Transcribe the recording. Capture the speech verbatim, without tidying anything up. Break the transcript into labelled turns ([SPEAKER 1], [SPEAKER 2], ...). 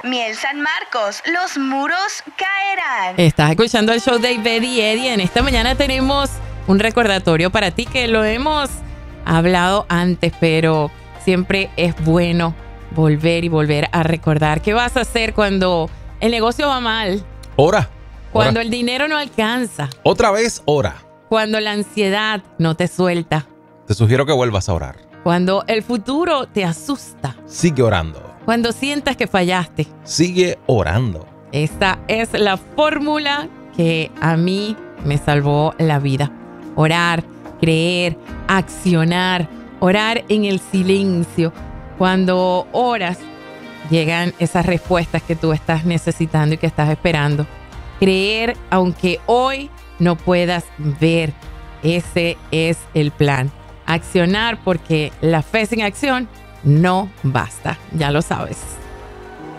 [SPEAKER 1] Miel San Marcos, los muros caerán.
[SPEAKER 2] Estás escuchando el show de Ivette y Eddie. En esta mañana tenemos un recordatorio para ti que lo hemos hablado antes, pero siempre es bueno volver y volver a recordar. ¿Qué vas a hacer cuando el negocio va mal?
[SPEAKER 3] Ora.
[SPEAKER 2] Cuando
[SPEAKER 3] ora.
[SPEAKER 2] el dinero no alcanza.
[SPEAKER 3] Otra vez, ora.
[SPEAKER 2] Cuando la ansiedad no te suelta.
[SPEAKER 3] Te sugiero que vuelvas a orar.
[SPEAKER 2] Cuando el futuro te asusta.
[SPEAKER 3] Sigue orando.
[SPEAKER 2] Cuando sientas que fallaste.
[SPEAKER 3] Sigue orando.
[SPEAKER 2] Esta es la fórmula que a mí me salvó la vida. Orar, creer, accionar, orar en el silencio. Cuando oras, llegan esas respuestas que tú estás necesitando y que estás esperando. Creer aunque hoy no puedas ver. Ese es el plan. Accionar porque la fe sin acción no basta. Ya lo sabes.